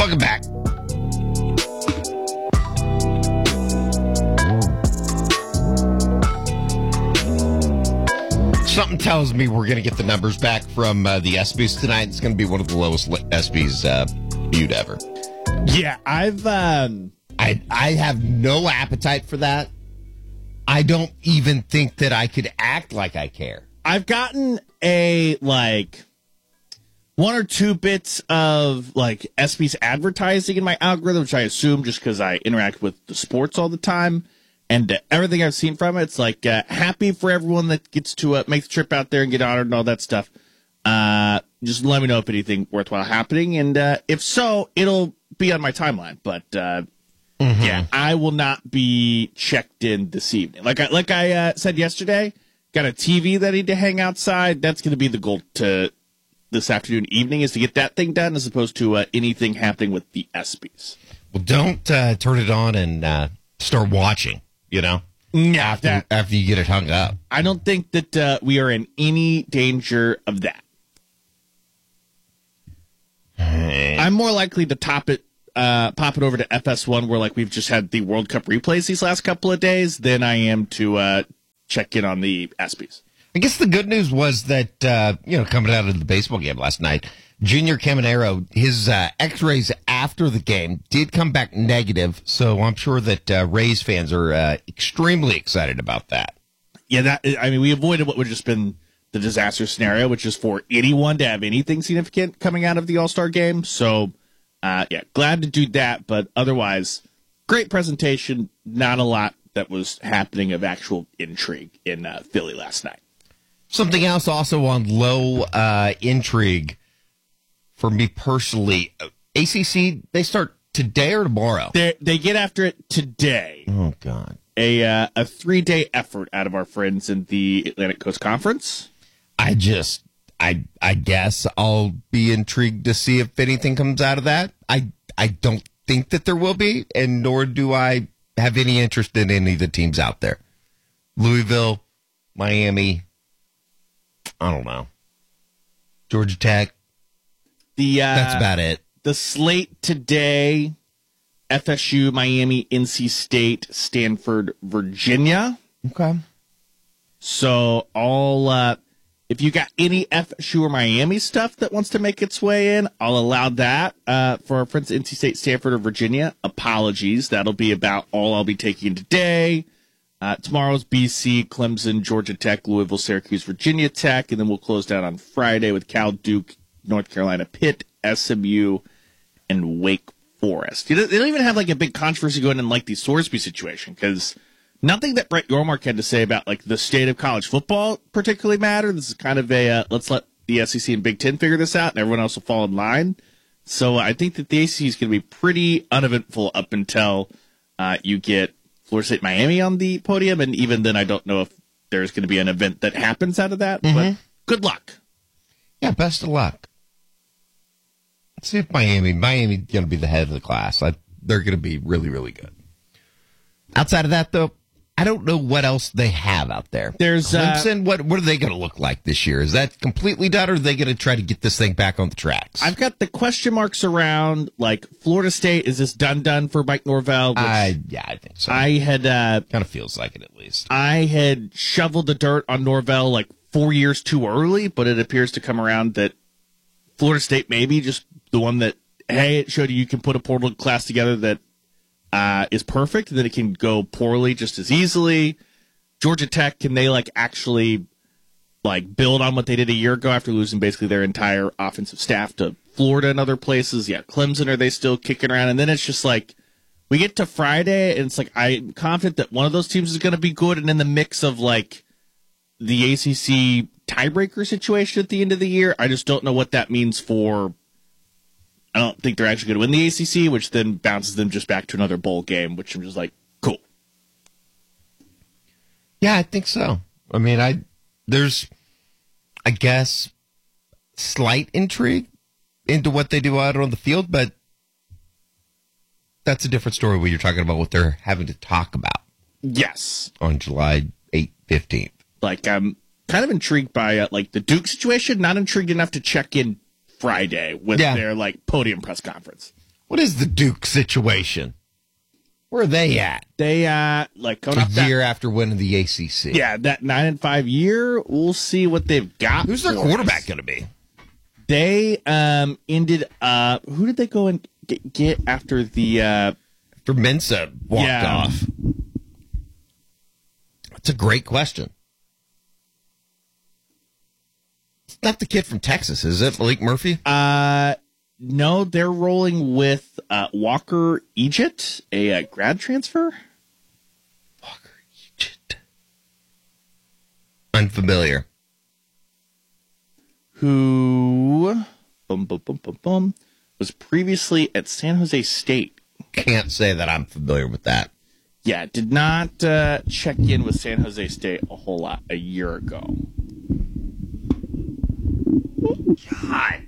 Welcome back. Something tells me we're going to get the numbers back from the ESPYs tonight. It's going to be one of the lowest ESPYs viewed ever. Yeah, I have no appetite for that. I don't even think that I could act like I care. I've gotten a one or two bits of ESPYs advertising in my algorithm, which I assume just because I interact with the sports all the time. And everything I've seen from it, it's happy for everyone that gets to make the trip out there and get honored and all that stuff. Just let me know if anything worthwhile happening. And if so, it'll be on my timeline. But yeah, I will not be checked in this evening. Like I said yesterday, got a TV that I need to hang outside. That's going to be the goal to this afternoon, evening, is to get that thing done as opposed to anything happening with the ESPYs. Well, don't turn it on and start watching. After you get it hung up. I don't think that we are in any danger of that. I'm more likely to pop it over to FS1 where we've just had the World Cup replays these last couple of days than I am to check in on the ESPYs. I guess the good news was that, coming out of the baseball game last night, Junior Caminero, his x-rays after the game did come back negative, so I'm sure that Rays fans are extremely excited about that. Yeah, we avoided what would have just been the disaster scenario, which is for anyone to have anything significant coming out of the All-Star game. So, glad to do that, but otherwise, great presentation, not a lot that was happening of actual intrigue in Philly last night. Something else also on low intrigue for me personally, ACC, they start today or tomorrow? They get after it today. Oh, God. A 3-day effort out of our friends in the Atlantic Coast Conference. I guess I'll be intrigued to see if anything comes out of that. I don't think that there will be, and nor do I have any interest in any of the teams out there. Louisville, Miami, I don't know. Georgia Tech. That's about it. The slate today, FSU, Miami, NC State, Stanford, Virginia. Okay. So if you got any FSU or Miami stuff that wants to make its way in, I'll allow that for our friends NC State, Stanford, or Virginia. Apologies. That'll be about all I'll be taking today. Tomorrow's BC, Clemson, Georgia Tech, Louisville, Syracuse, Virginia Tech, and then we'll close down on Friday with Cal, Duke, North Carolina, Pitt, SMU, and Wake Forest. They don't even have a big controversy going in the Sorsby situation because nothing that Brett Yormark had to say about the state of college football particularly mattered. This is kind of a let's let the SEC and Big Ten figure this out, and everyone else will fall in line. So I think that the ACC is going to be pretty uneventful up until you get Florida State, Miami on the podium, and even then, I don't know if there's going to be an event that happens out of that. But good luck. Yeah, best of luck. Let's see if Miami's going to be the head of the class. They're going to be really, really good. Outside of that, though, I don't know what else they have out there. There's Clemson. What are they going to look like this year? Is that completely done, or are they going to try to get this thing back on the tracks? I've got the question marks around Florida State. Is this done for Mike Norvell? I think so. I had kind of feels like it at least. I had shoveled the dirt on Norvell 4 years too early, but it appears to come around that Florida State maybe just the one that it showed you can put a portal class together that is perfect, and then it can go poorly just as easily. Georgia Tech, can they actually build on what they did a year ago after losing basically their entire offensive staff to Florida and other places? Yeah, Clemson, are they still kicking around? And then it's just we get to Friday, and it's I'm confident that one of those teams is going to be good, and in the mix of the ACC tiebreaker situation at the end of the year, I just don't know what that means for. I don't think they're actually going to win the ACC, which then bounces them just back to another bowl game, which I'm just cool. Yeah, I think so. I mean, there's, I guess, slight intrigue into what they do out on the field, but that's a different story when you're talking about what they're having to talk about. Yes. On July 15th. I'm kind of intrigued by the Duke situation, not intrigued enough to check in Friday with their podium press conference. What is the Duke situation? Where are they at? They coming A up that year after winning the ACC. yeah, that 9-5 year. We'll see what they've got. Who's their for quarterback us. going to be? They ended up. Who did they go and get after the? After Mensa walked off. That's a great question. It's not the kid from Texas, is it? Malik Murphy? No, they're rolling with Walker Egypt, a grad transfer. Walker Egypt. Unfamiliar. Who was previously at San Jose State. Can't say that I'm familiar with that. Yeah, did not check in with San Jose State a whole lot a year ago. God.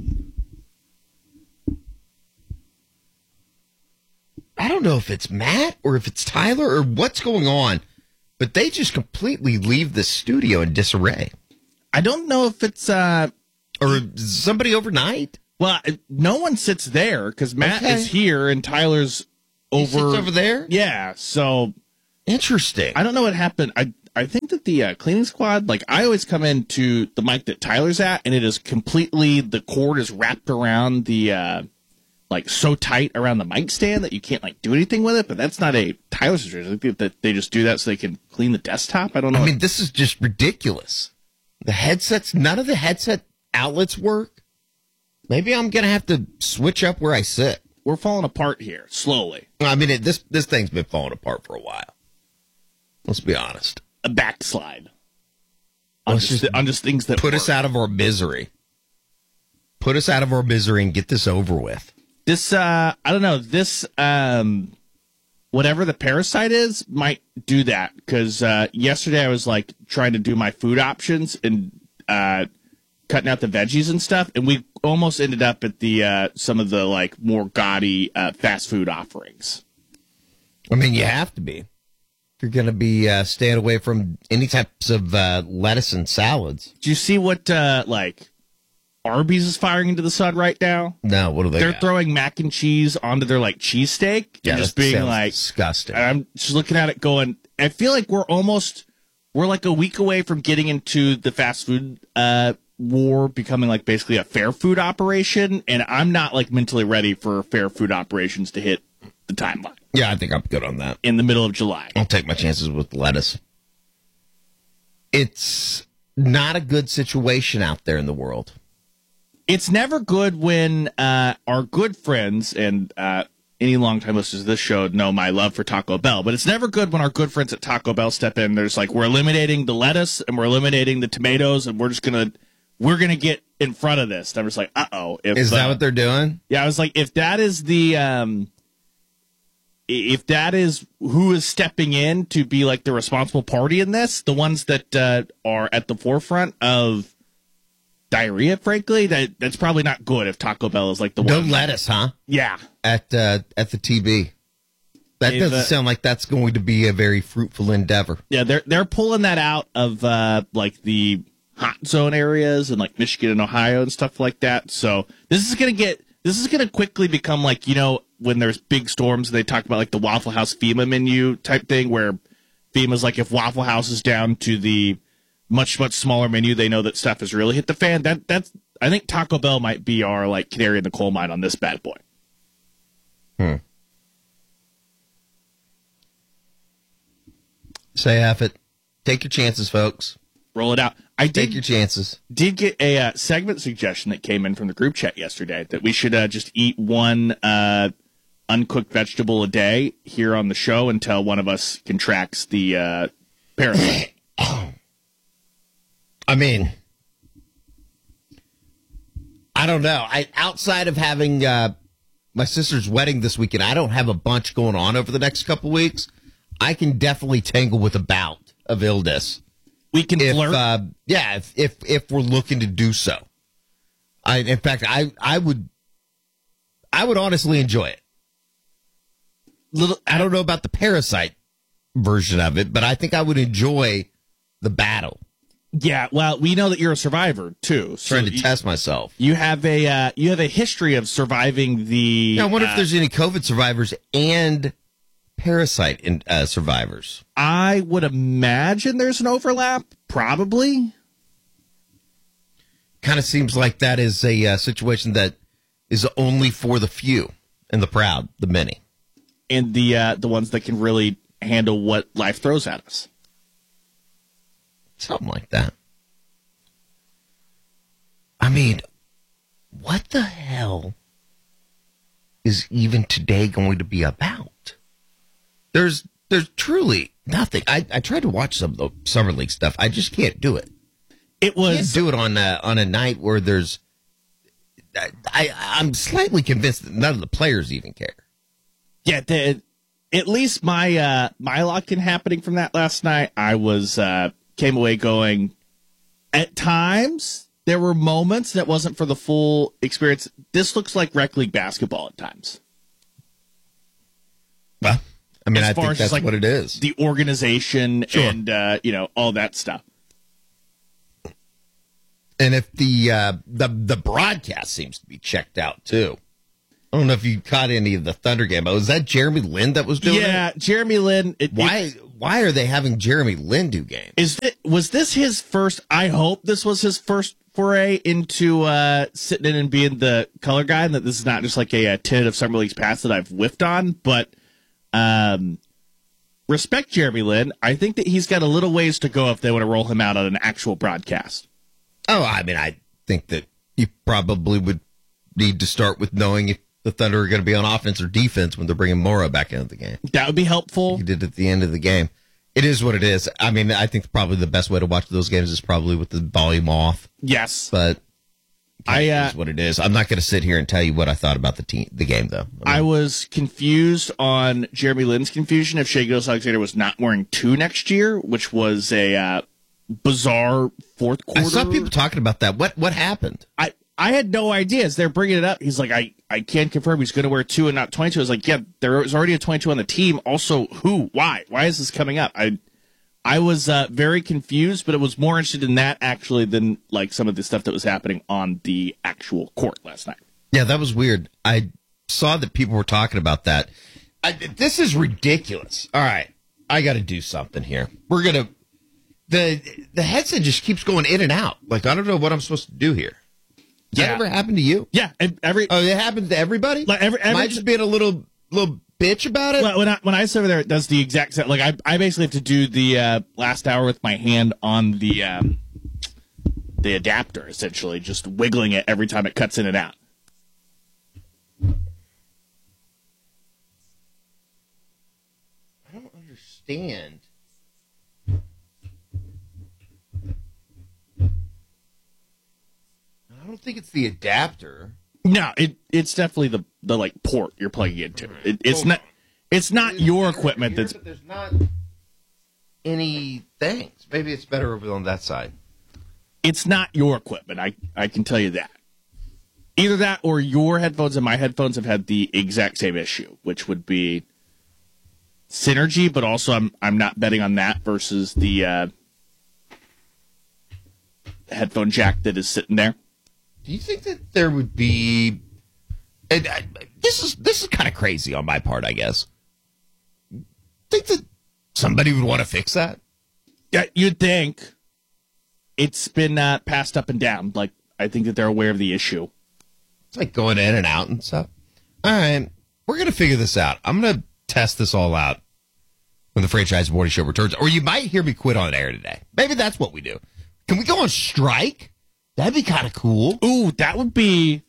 I don't know if it's Matt or if it's Tyler or what's going on, but they just completely leave the studio in disarray. I don't know if it's Or somebody overnight? well, no one sits there because Matt Okay. is here and Tyler's He sits over there? Yeah, so Interesting. I don't know what happened. I think that the cleaning squad, like I always come into the mic that Tyler's at, and it is completely the cord is wrapped around the like so tight around the mic stand that you can't like do anything with it. But that's not a Tyler's situation. I think that they just do that so they can clean the desktop. I don't know. I mean, this is just ridiculous. The headsets, none of the headset outlets work. Maybe I'm going to have to switch up where I sit. We're falling apart here slowly. I mean, this thing's been falling apart for a while. Let's be honest. A backslide on Let's just, just on just things that Put work. us out of our misery. Put us out of our misery and get this over with. This I don't know. This whatever the parasite is might do that because yesterday I was like trying to do my food options and cutting out the veggies and stuff, and we almost ended up at the some of the like more gaudy fast food offerings. I mean, you have to be. If you're going to be staying away from any types of lettuce and salads. Do you see what like Arby's is firing into the sun right now? No, what do they They're got? throwing mac and cheese onto their like cheesesteak. Yeah, and just that being sounds like disgusting. And I'm just looking at it going, I feel like we're like a week away from getting into the fast food war becoming like basically a fair food operation. And I'm not like mentally ready for fair food operations to hit the timeline Yeah, I think I'm good on that. in the middle of July. I'll take my chances with lettuce. It's not a good situation out there in the world. It's never good when our good friends and any longtime listeners to this show know my love for Taco Bell, but it's never good when our good friends at Taco Bell step in. There's like, we're eliminating the lettuce and we're eliminating the tomatoes and we're gonna get in front of this. And I'm just like, uh-oh. Is that what they're doing? Yeah, I was like, if that is if that is who is stepping in to be like the responsible party in this, the ones that are at the forefront of diarrhea, frankly, that's probably not good if Taco Bell is like the No one. lettuce, huh? Yeah. At the TB. That If, doesn't sound like that's going to be a very fruitful endeavor. Yeah, they're pulling that out of like the hot zone areas and like Michigan and Ohio and stuff like that. So this is gonna quickly become like, you know, when there's big storms, they talk about like the Waffle House FEMA menu type thing, where FEMA's like, if Waffle House is down to the much smaller menu, they know that stuff has really hit the fan. That's I think Taco Bell might be our like canary in the coal mine on this bad boy. Say half it. Take your chances, folks. Roll it out. I Take your chances. did get a segment suggestion that came in from the group chat yesterday that we should just eat one uncooked vegetable a day here on the show until one of us contracts the parasite. I mean, I don't know. Outside of having my sister's wedding this weekend, I don't have a bunch going on over the next couple weeks. I can definitely tangle with a bout of illness. We can flirt. If we're looking to do so. In fact, I would honestly enjoy it. I don't know about the parasite version of it, but I think I would enjoy the battle. Yeah, well, we know that you're a survivor too. So Trying to test myself. you have a history of surviving the. Now, I wonder if there's any COVID survivors and parasite survivors. I would imagine there's an overlap, probably. Kind of seems like that is a situation that is only for the few and the proud, the many, And the ones that can really handle what life throws at us. something like that. I mean, what the hell is even today going to be about? There's truly nothing. I tried to watch some of the Summer League stuff. I just can't do it. It was Can't do it on a night where there's. I'm slightly convinced that none of the players even care. Yeah, at least my lock-in happening from that last night, I was came away going, at times, there were moments that wasn't for the full experience. This looks like rec league basketball at times. Well, I mean, As I far think as that's just, like, what it is. The organization Sure. and, all that stuff. And if the broadcast seems to be checked out, too. I don't know if you caught any of the Thunder game, but was that Jeremy Lin that was doing it? Yeah, Jeremy Lin. Why are they having Jeremy Lin do games? Was this his first? I hope this was his first foray into sitting in and being the color guy, and that this is not just like a tentative Summer League's past that I've whiffed on. But respect Jeremy Lin. I think that he's got a little ways to go if they want to roll him out on an actual broadcast. Oh, I mean, I think that you probably would need to start with knowing if the Thunder are going to be on offense or defense when they're bringing Mora back into the game. That would be helpful. He did at the end of the game. It is what it is. I mean, I think probably the best way to watch those games is probably with the volume off. Yes, But it is what it is. I'm not going to sit here and tell you what I thought about the game, though. I was confused on Jeremy Lin's confusion if Shai Gilgeous-Alexander was not wearing 2 next year, which was a bizarre fourth quarter. I saw people talking about that. What happened? I had no idea. As they're bringing it up, he's like, I can't confirm he's going to wear 2 and not 22. I was like, yeah, there was already a 22 on the team. Also, who? Why? Why is this coming up? I was very confused, but it was more interested in that actually than like some of the stuff that was happening on the actual court last night. Yeah, that was weird. I saw that people were talking about that. This is ridiculous. All right, I got to do something here. We're gonna the headset just keeps going in and out. Like I don't know what I'm supposed to do here. Does that ever happen to you? Yeah, it happens to everybody. Like Am I just being a little bitch about it? When I sit over there, it does the exact same. Like I basically have to do the last hour with my hand on the adapter, essentially, just wiggling it every time it cuts in and out. I don't understand. I don't think it's the adapter. No, it's definitely the like port you're plugging into. It's not your equipment that's. But there's not any things. Maybe it's better over on that side. It's not your equipment. I can tell you that. Either that or your headphones and my headphones have had the exact same issue, which would be synergy, but also I'm not betting on that versus the headphone jack that is sitting there. Do you think that there would be? This is kind of crazy on my part, I guess. Think that somebody would want to fix that? Yeah, you'd think. It's been passed up and down. Like I think that they're aware of the issue. It's like going in and out and stuff. All right, we're gonna figure this out. I'm gonna test this all out when the Franchise Morning Show returns, or you might hear me quit on air today. Maybe that's what we do. Can we go on strike? That'd be kind of cool. Ooh, that would be.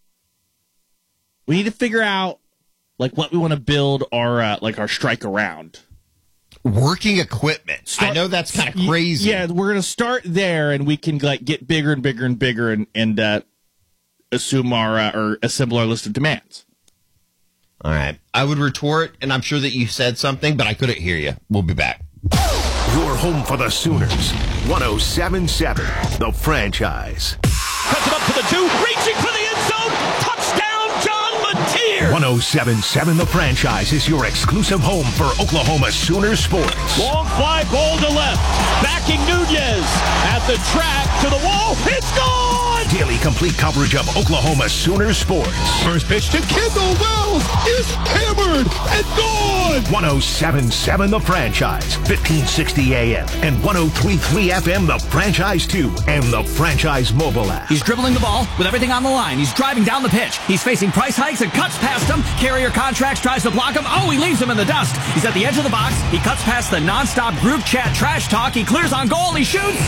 We need to figure out like what we want to build our our strike around. Working equipment. I know that's kind of crazy. Yeah, we're gonna start there, and we can like get bigger and bigger and bigger, and assume our or assemble our list of demands. All right. I would retort, and I'm sure that you said something, but I couldn't hear you. We'll be back. You're home for the Sooners. 107.7, The Franchise. Cuts it up to the 2, reaching for the end zone. Touchdown, John Mateer. 107.7 The Franchise is your exclusive home for Oklahoma Sooner sports. Long fly ball to left. Backing Nunez at the track to the wall. It's gone! Daily complete coverage of Oklahoma Sooner sports. First pitch to Kendall Wells is hammered and gone! 107.7 The Franchise, 1560 AM and 103.3 FM The Franchise 2 and the Franchise mobile app. He's dribbling the ball with everything on the line. He's driving down the pitch. He's facing price hikes and cuts past him. Carrier Contracts tries to block him. Oh, he leaves him in the dust. He's at the edge of the box. He cuts past the nonstop group chat trash talk. He clears on goal. He shoots.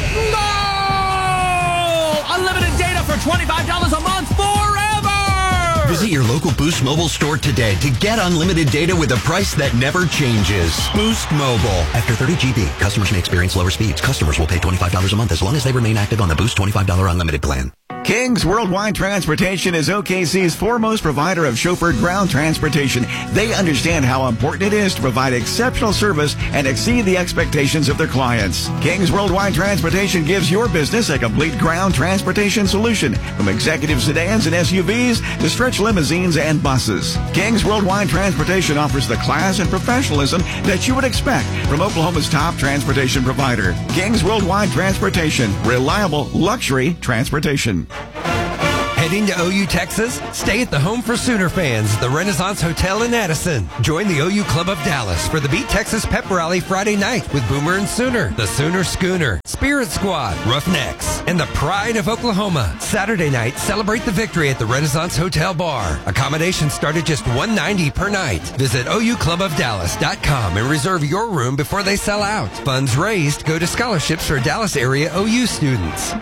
Goal! Unlimited data for $25 a month forever! Visit your local Boost Mobile store today to get unlimited data with a price that never changes. Boost Mobile. After 30 GB, customers may experience lower speeds. Customers will pay $25 a month as long as they remain active on the Boost $25 unlimited plan. King's Worldwide Transportation is OKC's foremost provider of chauffeured ground transportation. They understand how important it is to provide exceptional service and exceed the expectations of their clients. King's Worldwide Transportation gives your business a complete ground transportation solution, from executive sedans and SUVs to stretch limousines and buses. King's Worldwide Transportation offers the class and professionalism that you would expect from Oklahoma's top transportation provider. King's Worldwide Transportation. Reliable luxury transportation. Heading to OU, Texas? Stay at the Home for Sooner fans, the Renaissance Hotel in Addison. Join the OU Club of Dallas for the Beat Texas Pep Rally Friday night with Boomer and Sooner, the Sooner Schooner, Spirit Squad, Roughnecks, and the Pride of Oklahoma. Saturday night, celebrate the victory at the Renaissance Hotel Bar. Accommodations start at just $190 per night. Visit OUClubofDallas.com and reserve your room before they sell out. Funds raised go to scholarships for Dallas area OU students.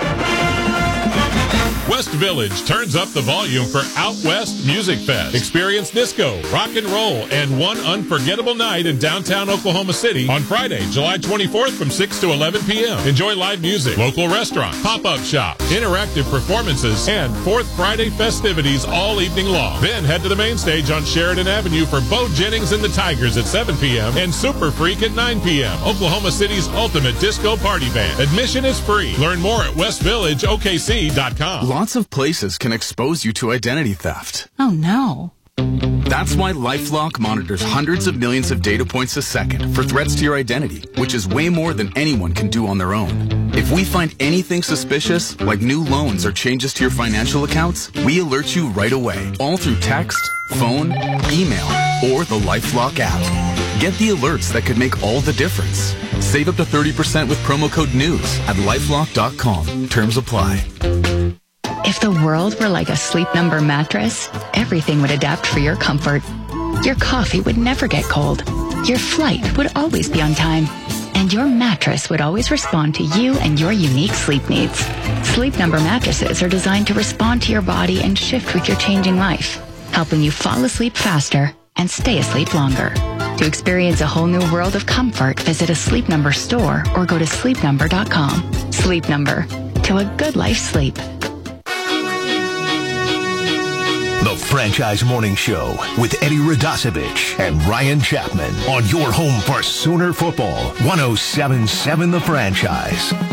West Village turns up the volume for Out West Music Fest. Experience disco, rock and roll, and one unforgettable night in downtown Oklahoma City on Friday, July 24th from 6 to 11 p.m. Enjoy live music, local restaurant, pop-up shop, interactive performances, and Fourth Friday festivities all evening long. Then head to the main stage on Sheridan Avenue for Bo Jennings and the Tigers at 7 p.m. and Super Freak at 9 p.m. Oklahoma City's ultimate disco party band. Admission is free. Learn more at westvillageokc.com. Lots of places can expose you to identity theft. Oh, no. That's why LifeLock monitors hundreds of millions of data points a second for threats to your identity, which is way more than anyone can do on their own. If we find anything suspicious, like new loans or changes to your financial accounts, we alert you right away, all through text, phone, email, or the LifeLock app. Get the alerts that could make all the difference. Save up to 30% with promo code NEWS at LifeLock.com. Terms apply. If the world were like a Sleep Number mattress, everything would adapt for your comfort. Your coffee would never get cold. Your flight would always be on time. And your mattress would always respond to you and your unique sleep needs. Sleep Number mattresses are designed to respond to your body and shift with your changing life, helping you fall asleep faster and stay asleep longer. To experience a whole new world of comfort, visit a Sleep Number store or go to sleepnumber.com. Sleep Number. To a good life sleep. The Franchise Morning Show with Eddie Radosevich and Ryan Chapman on your home for Sooner football. 107.7 The Franchise.